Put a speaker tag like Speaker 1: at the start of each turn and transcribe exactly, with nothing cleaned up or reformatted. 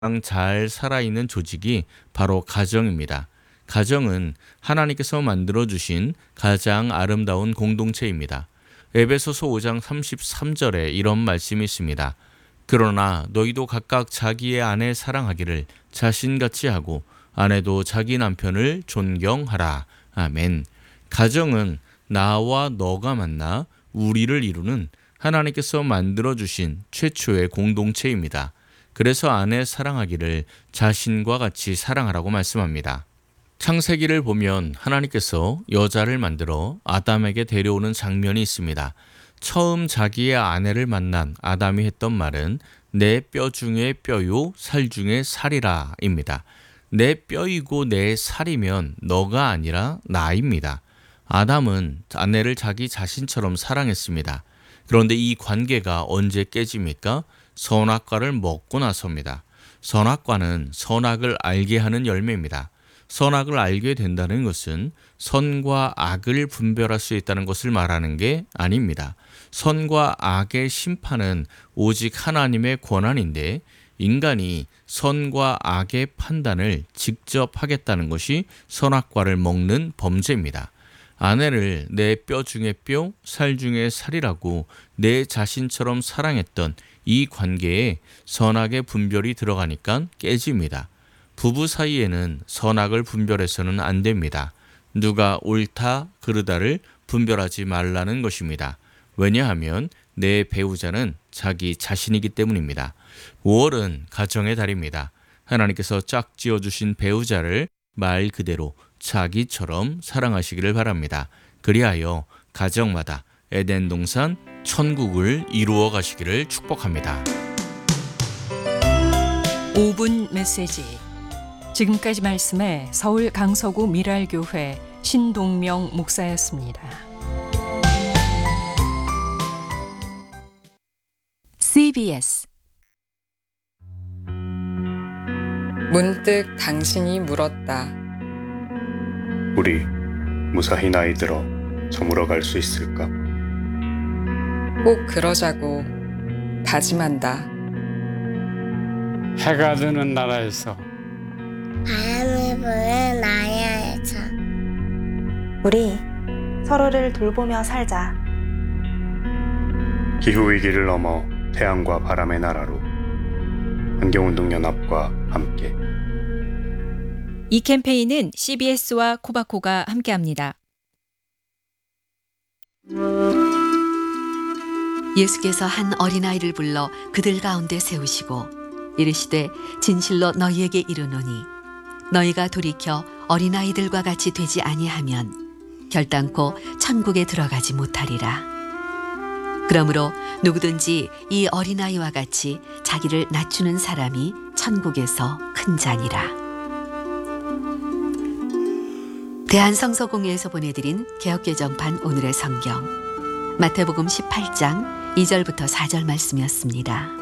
Speaker 1: 가장 잘 살아있는 조직이 바로 가정입니다. 가정은 하나님께서 만들어주신 가장 아름다운 공동체입니다. 에베소서 오 장 삼십삼 절에 이런 말씀이 있습니다. 그러나 너희도 각각 자기의 아내 사랑하기를 자신같이 하고 아내도 자기 남편을 존경하라. 아멘. 가정은 나와 너가 만나 우리를 이루는 하나님께서 만들어주신 최초의 공동체입니다. 그래서 아내 사랑하기를 자신과 같이 사랑하라고 말씀합니다. 창세기를 보면 하나님께서 여자를 만들어 아담에게 데려오는 장면이 있습니다. 처음 자기의 아내를 만난 아담이 했던 말은 내 뼈 중에 뼈요 살 중에 살이라 입니다. 내 뼈이고 내 살이면 너가 아니라 나입니다. 아담은 아내를 자기 자신처럼 사랑했습니다. 그런데 이 관계가 언제 깨집니까? 선악과를 먹고 나서입니다. 선악과는 선악을 알게 하는 열매입니다. 선악을 알게 된다는 것은 선과 악을 분별할 수 있다는 것을 말하는 게 아닙니다. 선과 악의 심판은 오직 하나님의 권한인데 인간이 선과 악의 판단을 직접 하겠다는 것이 선악과를 먹는 범죄입니다. 아내를 내 뼈 중에 뼈, 살 중에 살이라고 내 자신처럼 사랑했던 이 관계에 선악의 분별이 들어가니까 깨집니다. 부부 사이에는 선악을 분별해서는 안 됩니다. 누가 옳다, 그르다를 분별하지 말라는 것입니다. 왜냐하면 내 배우자는 자기 자신이기 때문입니다. 오월은 가정의 달입니다. 하나님께서 짝지어 주신 배우자를 말 그대로 자기처럼 사랑하시기를 바랍니다. 그리하여 가정마다 에덴 동산 천국을 이루어 가시기를 축복합니다.
Speaker 2: 오 분 메시지. 지금까지 말씀에 서울 강서구 미랄교회 신동명 목사였습니다. 씨비에스
Speaker 3: 문득 당신이 물었다.
Speaker 4: 우리 무사히 나이 들어 저물어 갈 수 있을까?
Speaker 3: 꼭 그러자고 다짐한다.
Speaker 5: 해가 드는 나라에서
Speaker 6: 바람이 부는 나라에서
Speaker 7: 우리 서로를 돌보며 살자.
Speaker 4: 기후위기를 넘어 태양과 바람의 나라로 환경운동연합과 함께.
Speaker 8: 이 캠페인은 씨비에스와 코바코가 함께합니다.
Speaker 9: 예수께서 한 어린아이를 불러 그들 가운데 세우시고 이르시되 진실로 너희에게 이르노니 너희가 돌이켜 어린아이들과 같이 되지 아니하면 결단코 천국에 들어가지 못하리라. 그러므로 누구든지 이 어린아이와 같이 자기를 낮추는 사람이 천국에서 큰 자니라. 대한성서공회에서 보내드린 개역개정판 오늘의 성경 마태복음 십팔 장 이 절부터 사 절 말씀이었습니다.